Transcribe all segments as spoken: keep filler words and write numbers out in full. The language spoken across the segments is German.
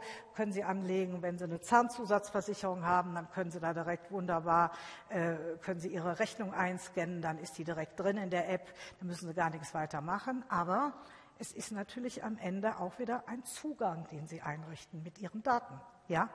können Sie anlegen. Wenn Sie eine Zahnzusatzversicherung haben, dann können Sie da direkt wunderbar, äh, können Sie Ihre Rechnung einscannen, dann ist die direkt drin in der App, dann müssen Sie gar nichts weiter machen. Aber es ist natürlich am Ende auch wieder ein Zugang, den Sie einrichten mit Ihren Daten. Ja?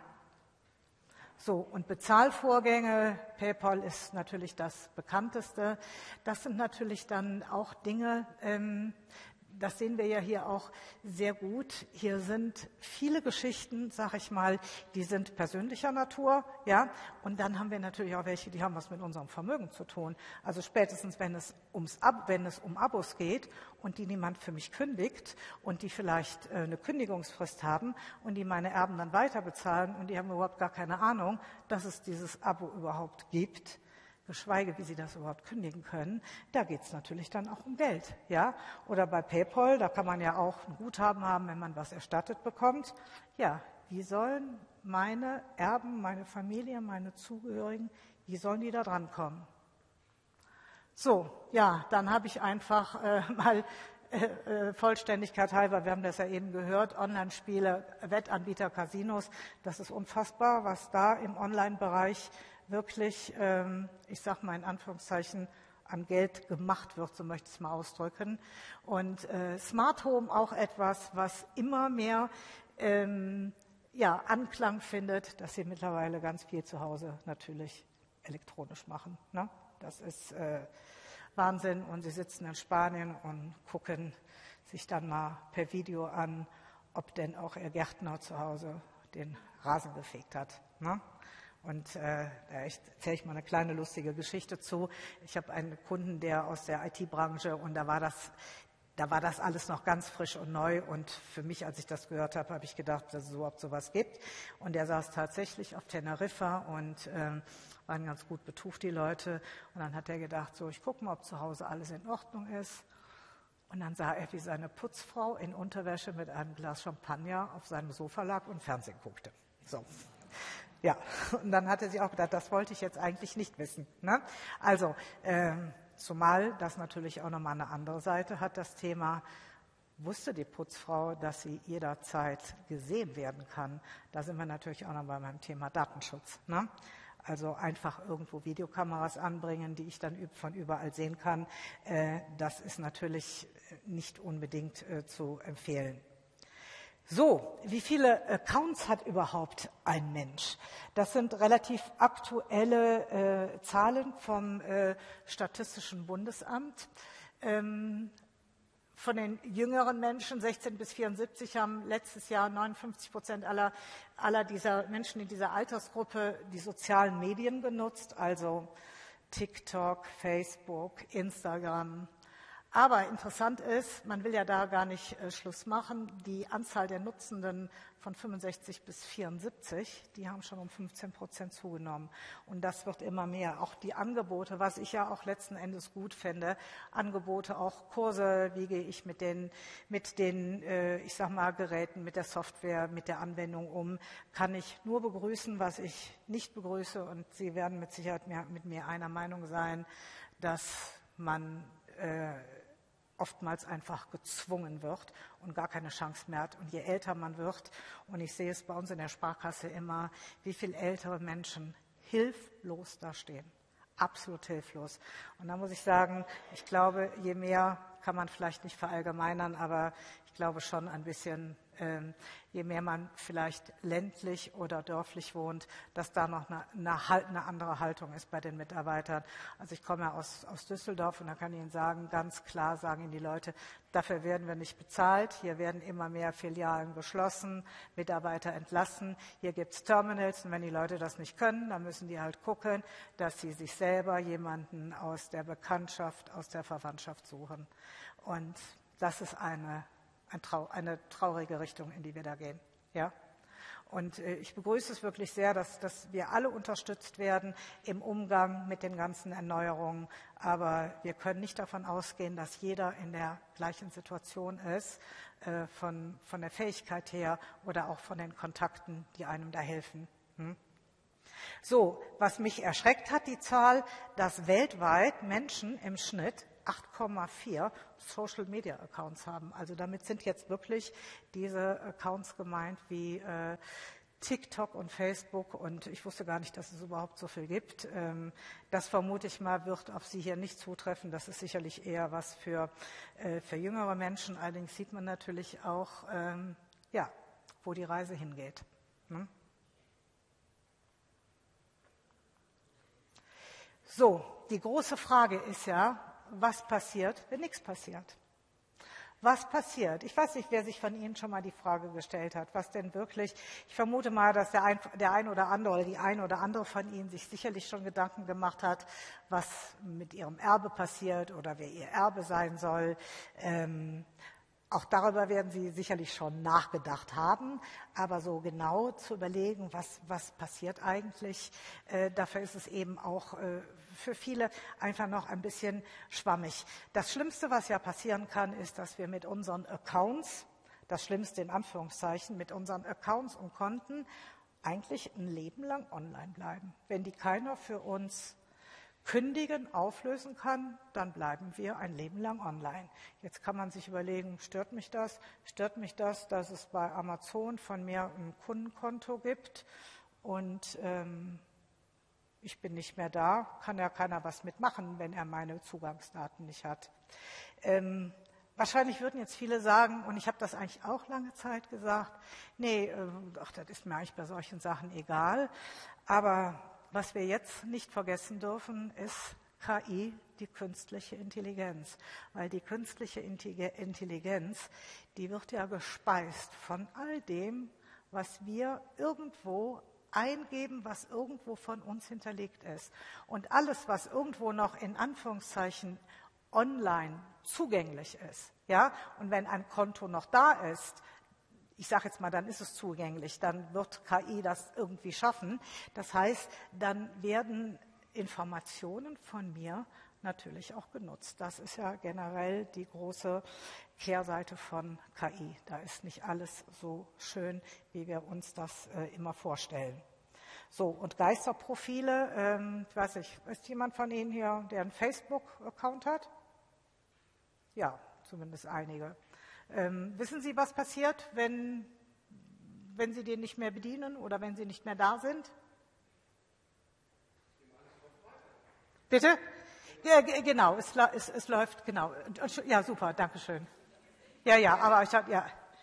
So, und Bezahlvorgänge, PayPal ist natürlich das bekannteste. Das sind natürlich dann auch Dinge, ähm, das sehen wir ja hier auch sehr gut. Hier sind viele Geschichten, sag ich mal, die sind persönlicher Natur, ja. Und dann haben wir natürlich auch welche, die haben was mit unserem Vermögen zu tun. Also spätestens, wenn es ums Ab, wenn es um Abos geht und die niemand für mich kündigt und die vielleicht äh, eine Kündigungsfrist haben und die meine Erben dann weiter bezahlen und die haben überhaupt gar keine Ahnung, dass es dieses Abo überhaupt gibt, geschweige, wie sie das überhaupt kündigen können, da geht es natürlich dann auch um Geld. Ja? Oder bei PayPal, da kann man ja auch ein Guthaben haben, wenn man was erstattet bekommt. Ja, wie sollen meine Erben, meine Familie, meine Zugehörigen, wie sollen die da drankommen? So, ja, dann habe ich einfach äh, mal äh, äh, Vollständigkeit halber, wir haben das ja eben gehört, Online-Spiele, Wettanbieter, Casinos, das ist unfassbar, was da im Online-Bereich wirklich, ähm, ich sage mal in Anführungszeichen, an Geld gemacht wird, so möchte ich es mal ausdrücken. Und äh, Smart Home auch etwas, was immer mehr ähm, ja, Anklang findet, dass sie mittlerweile ganz viel zu Hause natürlich elektronisch machen. Ne? Das ist äh, Wahnsinn. Und sie sitzen in Spanien und gucken sich dann mal per Video an, ob denn auch ihr Gärtner zu Hause den Rasen gefegt hat. Ne? Und äh, da erzähle ich mal eine kleine lustige Geschichte zu. Ich habe einen Kunden, der aus der I T-Branche, und da war das, da war das alles noch ganz frisch und neu. Und für mich, als ich das gehört habe, habe ich gedacht, dass es überhaupt sowas gibt. Und der saß tatsächlich auf Teneriffa und ähm, waren ganz gut betucht, die Leute. Und dann hat er gedacht, so, ich gucke mal, ob zu Hause alles in Ordnung ist. Und dann sah er, wie seine Putzfrau in Unterwäsche mit einem Glas Champagner auf seinem Sofa lag und Fernsehen guckte. So. Ja, und dann hat er sich auch gedacht, das wollte ich jetzt eigentlich nicht wissen. Ne? Also, ähm, zumal das natürlich auch nochmal eine andere Seite hat, das Thema, wusste die Putzfrau, dass sie jederzeit gesehen werden kann? Da sind wir natürlich auch noch bei meinem Thema Datenschutz. Ne? Also einfach irgendwo Videokameras anbringen, die ich dann von überall sehen kann. Äh, das ist natürlich nicht unbedingt äh, zu empfehlen. So, wie viele Accounts hat überhaupt ein Mensch? Das sind relativ aktuelle äh, Zahlen vom äh, Statistischen Bundesamt. Ähm, von den jüngeren Menschen, sechzehn bis vierundsiebzig, haben letztes Jahr neunundfünfzig Prozent aller, aller dieser Menschen in dieser Altersgruppe die sozialen Medien genutzt, also TikTok, Facebook, Instagram. Aber interessant ist, man will ja da gar nicht äh, Schluss machen, die Anzahl der Nutzenden von fünfundsechzig bis vierundsiebzig, die haben schon um fünfzehn Prozent zugenommen. Und das wird immer mehr. Auch die Angebote, was ich ja auch letzten Endes gut finde, Angebote, auch Kurse, wie gehe ich mit den, mit den äh, ich sag mal, Geräten, mit der Software, mit der Anwendung um, kann ich nur begrüßen, was ich nicht begrüße. Und Sie werden mit Sicherheit mehr, mit mir einer Meinung sein, dass man äh, oftmals einfach gezwungen wird und gar keine Chance mehr hat. Und je älter man wird, und ich sehe es bei uns in der Sparkasse immer, wie viele ältere Menschen hilflos dastehen. Absolut hilflos. Und da muss ich sagen, ich glaube, je mehr, kann man vielleicht nicht verallgemeinern, aber ich glaube schon ein bisschen, ähm, je mehr man vielleicht ländlich oder dörflich wohnt, dass da noch eine, eine, eine andere Haltung ist bei den Mitarbeitern. Also ich komme ja aus, aus Düsseldorf und da kann ich Ihnen sagen, ganz klar sagen Ihnen die Leute, dafür werden wir nicht bezahlt. Hier werden immer mehr Filialen geschlossen, Mitarbeiter entlassen. Hier gibt es Terminals und wenn die Leute das nicht können, dann müssen die halt gucken, dass sie sich selber jemanden aus der Bekanntschaft, aus der Verwandtschaft suchen. Und das ist eine, ein Trau, eine traurige Richtung, in die wir da gehen. Ja? Und äh, ich begrüße es wirklich sehr, dass, dass wir alle unterstützt werden im Umgang mit den ganzen Erneuerungen. Aber wir können nicht davon ausgehen, dass jeder in der gleichen Situation ist, äh, von, von der Fähigkeit her oder auch von den Kontakten, die einem da helfen. Hm? So, was mich erschreckt hat, die Zahl, dass weltweit Menschen im Schnitt acht Komma vier Social-Media-Accounts haben. Also damit sind jetzt wirklich diese Accounts gemeint wie äh, TikTok und Facebook, und ich wusste gar nicht, dass es überhaupt so viel gibt. Ähm, das vermute ich mal, wird auf Sie hier nicht zutreffen. Das ist sicherlich eher was für, äh, für jüngere Menschen. Allerdings sieht man natürlich auch, ähm, ja, wo die Reise hingeht. Hm? So, die große Frage ist ja, was passiert, wenn nichts passiert? Was passiert? Ich weiß nicht, wer sich von Ihnen schon mal die Frage gestellt hat, was denn wirklich, ich vermute mal, dass der ein, der ein oder andere oder die ein oder andere von Ihnen sich sicherlich schon Gedanken gemacht hat, was mit ihrem Erbe passiert oder wer ihr Erbe sein soll. Ähm, Auch darüber werden Sie sicherlich schon nachgedacht haben, aber so genau zu überlegen, was, was passiert eigentlich, äh, dafür ist es eben auch äh, für viele einfach noch ein bisschen schwammig. Das Schlimmste, was ja passieren kann, ist, dass wir mit unseren Accounts, das Schlimmste in Anführungszeichen, mit unseren Accounts und Konten eigentlich ein Leben lang online bleiben. Wenn die keiner für uns kündigen, auflösen kann, dann bleiben wir ein Leben lang online. Jetzt kann man sich überlegen, stört mich das? Stört mich das, dass es bei Amazon von mir ein Kundenkonto gibt und ähm, ich bin nicht mehr da, kann ja keiner was mitmachen, wenn er meine Zugangsdaten nicht hat. Ähm, wahrscheinlich würden jetzt viele sagen, und ich habe das eigentlich auch lange Zeit gesagt, nee, äh, ach, das ist mir eigentlich bei solchen Sachen egal, aber was wir jetzt nicht vergessen dürfen, ist K I, die künstliche Intelligenz. Weil die künstliche Intelligenz, die wird ja gespeist von all dem, was wir irgendwo eingeben, was irgendwo von uns hinterlegt ist. Und alles, was irgendwo noch in Anführungszeichen online zugänglich ist, ja, und wenn ein Konto noch da ist, ich sage jetzt mal, dann ist es zugänglich, dann wird K I das irgendwie schaffen. Das heißt, dann werden Informationen von mir natürlich auch genutzt. Das ist ja generell die große Kehrseite von K I. Da ist nicht alles so schön, wie wir uns das äh, immer vorstellen. So, und Geisterprofile, ähm, ich weiß nicht, ist jemand von Ihnen hier, der einen Facebook-Account hat? Ja, zumindest einige. Ähm, wissen Sie, was passiert, wenn, wenn Sie den nicht mehr bedienen oder wenn Sie nicht mehr da sind? Bitte? Ja, genau, es, es, es läuft, genau. Ja, super, danke schön. Ja, ja, aber ich habe, ja.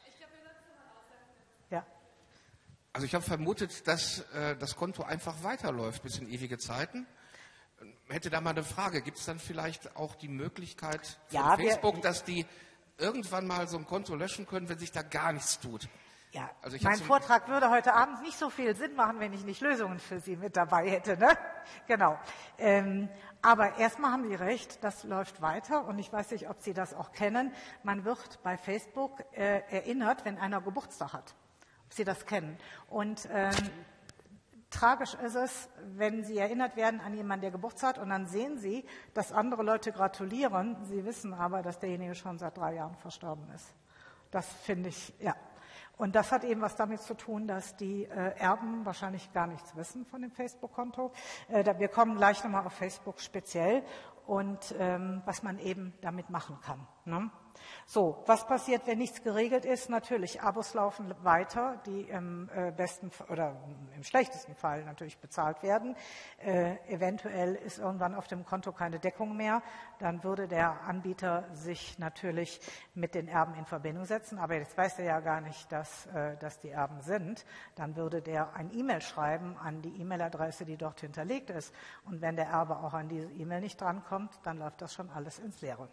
ja. Also ich habe vermutet, dass äh, das Konto einfach weiterläuft bis in ewige Zeiten. Hätte da mal eine Frage, gibt es dann vielleicht auch die Möglichkeit von ja, Facebook, wir, dass die irgendwann mal so ein Konto löschen können, wenn sich da gar nichts tut? Ja, also mein Vortrag würde heute Abend nicht so viel Sinn machen, wenn ich nicht Lösungen für Sie mit dabei hätte. Ne? Genau. Ähm, aber erstmal haben Sie recht, das läuft weiter und ich weiß nicht, ob Sie das auch kennen. Man wird bei Facebook äh, erinnert, wenn einer Geburtstag hat. Ob Sie das kennen. Und ähm, tragisch ist es, wenn Sie erinnert werden an jemanden, der Geburtstag hat und dann sehen Sie, dass andere Leute gratulieren. Sie wissen aber, dass derjenige schon seit drei Jahren verstorben ist. Das finde ich, ja. Und das hat eben was damit zu tun, dass die äh, Erben wahrscheinlich gar nichts wissen von dem Facebook-Konto. Äh, da, wir kommen gleich nochmal auf Facebook speziell und ähm, was man eben damit machen kann. Ne? So, was passiert, wenn nichts geregelt ist? Natürlich, Abos laufen weiter, die im äh, besten oder im schlechtesten Fall natürlich bezahlt werden. Äh, eventuell ist irgendwann auf dem Konto keine Deckung mehr. Dann würde der Anbieter sich natürlich mit den Erben in Verbindung setzen. Aber jetzt weiß er ja gar nicht, dass, äh, dass die Erben sind. Dann würde der ein E-Mail schreiben an die E-Mail-Adresse, die dort hinterlegt ist. Und wenn der Erbe auch an diese E-Mail nicht drankommt, dann läuft das schon alles ins Leere.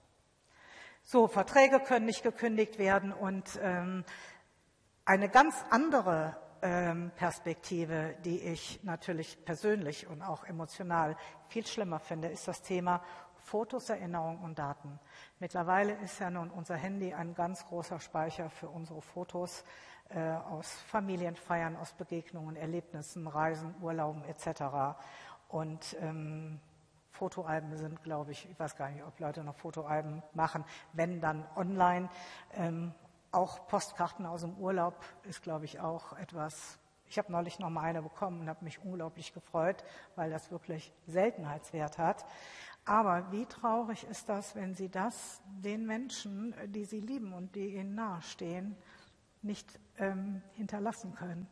So, Verträge können nicht gekündigt werden und ähm, eine ganz andere ähm, Perspektive, die ich natürlich persönlich und auch emotional viel schlimmer finde, ist das Thema Fotos, Erinnerung und Daten. Mittlerweile ist ja nun unser Handy ein ganz großer Speicher für unsere Fotos äh, aus Familienfeiern, aus Begegnungen, Erlebnissen, Reisen, Urlauben et cetera. Und ähm, Fotoalben sind, glaube ich, ich weiß gar nicht, ob Leute noch Fotoalben machen, wenn dann online. Ähm, auch Postkarten aus dem Urlaub ist, glaube ich, auch etwas. Ich habe neulich noch mal eine bekommen und habe mich unglaublich gefreut, weil das wirklich Seltenheitswert hat. Aber wie traurig ist das, wenn Sie das den Menschen, die Sie lieben und die Ihnen nahestehen, nicht ähm, hinterlassen können.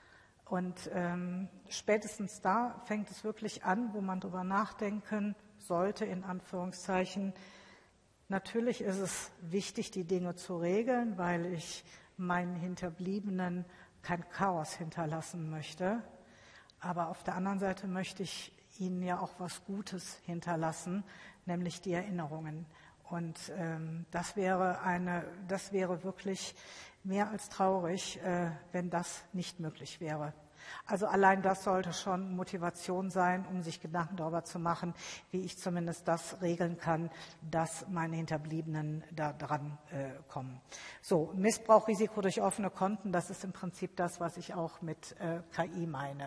Und ähm, spätestens da fängt es wirklich an, wo man darüber nachdenken sollte, in Anführungszeichen. Natürlich ist es wichtig, die Dinge zu regeln, weil ich meinen Hinterbliebenen kein Chaos hinterlassen möchte. Aber auf der anderen Seite möchte ich ihnen ja auch was Gutes hinterlassen, nämlich die Erinnerungen. Und ähm, das wäre eine, das wäre wirklich mehr als traurig, äh, wenn das nicht möglich wäre. Also allein das sollte schon Motivation sein, um sich Gedanken darüber zu machen, wie ich zumindest das regeln kann, dass meine Hinterbliebenen da dran äh, kommen. So, Missbrauchrisiko durch offene Konten, das ist im Prinzip das, was ich auch mit äh, K I meine.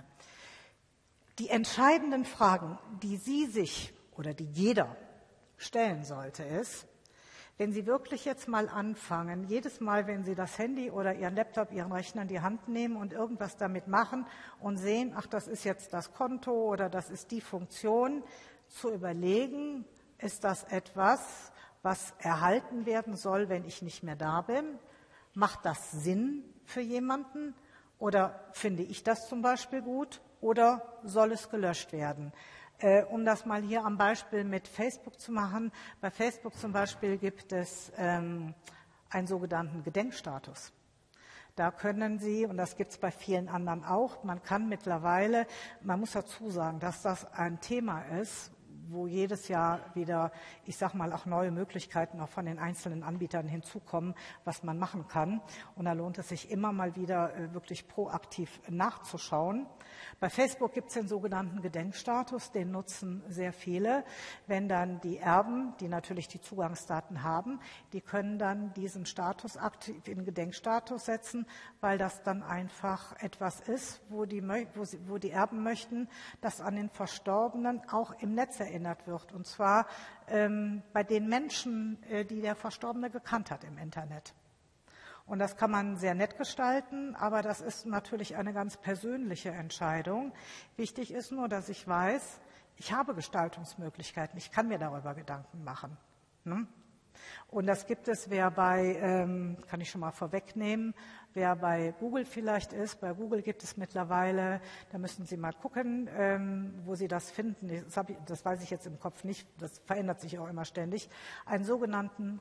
Die entscheidenden Fragen, die Sie sich oder die jeder stellen sollte, ist, wenn Sie wirklich jetzt mal anfangen, jedes Mal, wenn Sie das Handy oder Ihren Laptop, Ihren Rechner in die Hand nehmen und irgendwas damit machen und sehen, ach, das ist jetzt das Konto oder das ist die Funktion, zu überlegen, ist das etwas, was erhalten werden soll, wenn ich nicht mehr da bin? Macht das Sinn für jemanden? Oder finde ich das zum Beispiel gut? Oder soll es gelöscht werden? Äh, um das mal hier am Beispiel mit Facebook zu machen. Bei Facebook zum Beispiel gibt es ähm, einen sogenannten Gedenkstatus. Da können Sie, und das gibt es bei vielen anderen auch, man kann mittlerweile, man muss dazu sagen, dass das ein Thema ist, wo jedes Jahr wieder, ich sage mal, auch neue Möglichkeiten auch von den einzelnen Anbietern hinzukommen, was man machen kann. Und da lohnt es sich immer mal wieder äh, wirklich proaktiv nachzuschauen. Bei Facebook gibt es den sogenannten Gedenkstatus, den nutzen sehr viele. Wenn dann die Erben, die natürlich die Zugangsdaten haben, die können dann diesen Status aktiv in Gedenkstatus setzen, weil das dann einfach etwas ist, wo die, wo sie, wo die Erben möchten, dass an den Verstorbenen auch im Netz erinnert wird. Und zwar ähm, bei den Menschen, äh, die der Verstorbene gekannt hat im Internet. Und das kann man sehr nett gestalten, aber das ist natürlich eine ganz persönliche Entscheidung. Wichtig ist nur, dass ich weiß, ich habe Gestaltungsmöglichkeiten, ich kann mir darüber Gedanken machen. Ne? Und das gibt es, wer bei, ähm, kann ich schon mal vorwegnehmen, wer bei Google vielleicht ist. Bei Google gibt es mittlerweile, da müssen Sie mal gucken, ähm, wo Sie das finden. Das, hab ich, das weiß ich jetzt im Kopf nicht, das verändert sich auch immer ständig. Einen sogenannten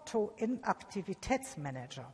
Konto-Inaktivitätsmanager.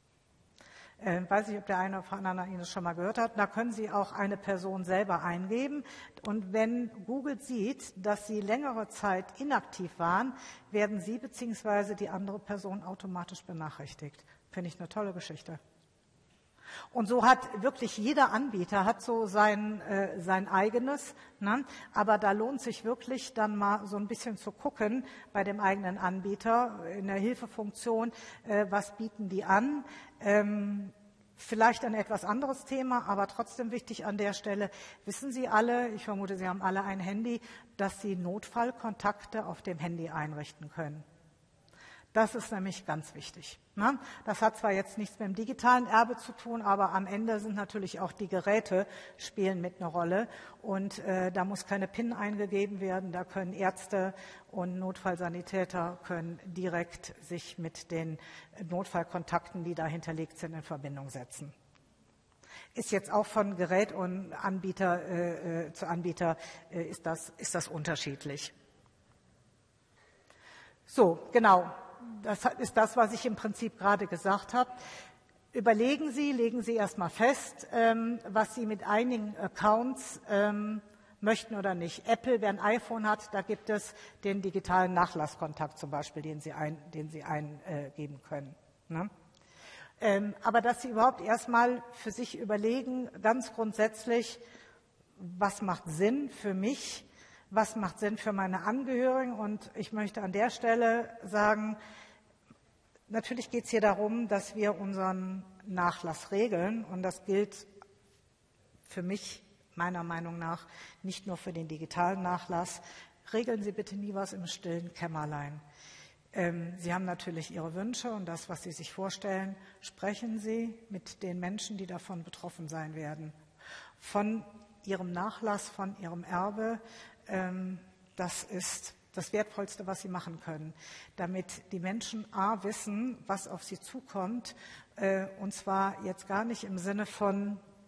Äh, weiß ich, ob der eine oder andere Ihnen das schon mal gehört hat. Da können Sie auch eine Person selber eingeben. Und wenn Google sieht, dass Sie längere Zeit inaktiv waren, werden Sie bzw. die andere Person automatisch benachrichtigt. Finde ich eine tolle Geschichte. Und so hat wirklich jeder Anbieter hat so sein, äh, sein eigenes, ne? Aber da lohnt sich wirklich dann mal so ein bisschen zu gucken bei dem eigenen Anbieter in der Hilfefunktion, äh, was bieten die an. Ähm, vielleicht ein etwas anderes Thema, aber trotzdem wichtig an der Stelle. Wissen Sie alle, ich vermute, Sie haben alle ein Handy, dass Sie Notfallkontakte auf dem Handy einrichten können. Das ist nämlich ganz wichtig. Ne? Das hat zwar jetzt nichts mit dem digitalen Erbe zu tun, aber am Ende sind natürlich auch die Geräte spielen mit einer Rolle. Und äh, da muss keine PIN eingegeben werden. Da können Ärzte und Notfallsanitäter können direkt sich mit den Notfallkontakten, die da hinterlegt sind, in Verbindung setzen. Ist jetzt auch von Gerät und Anbieter äh, zu Anbieter äh, ist das, ist das unterschiedlich. So, genau. Das ist das, was ich im Prinzip gerade gesagt habe. Überlegen Sie, legen Sie erstmal fest, ähm, was Sie mit einigen Accounts ähm, möchten oder nicht. Apple, wer ein iPhone hat, da gibt es den digitalen Nachlasskontakt zum Beispiel, den Sie, ein, den Sie eingeben können. Ne? Ähm, aber dass Sie überhaupt erstmal für sich überlegen, ganz grundsätzlich, was macht Sinn für mich, was macht Sinn für meine Angehörigen. Und ich möchte an der Stelle sagen, natürlich geht es hier darum, dass wir unseren Nachlass regeln. Und das gilt für mich, meiner Meinung nach, nicht nur für den digitalen Nachlass. Regeln Sie bitte nie was im stillen Kämmerlein. Ähm, Sie haben natürlich Ihre Wünsche und das, was Sie sich vorstellen. Sprechen Sie mit den Menschen, die davon betroffen sein werden. Von Ihrem Nachlass, von Ihrem Erbe. Das ist das Wertvollste, was sie machen können, damit die Menschen A wissen, was auf sie zukommt, äh, und zwar jetzt gar nicht im Sinne von,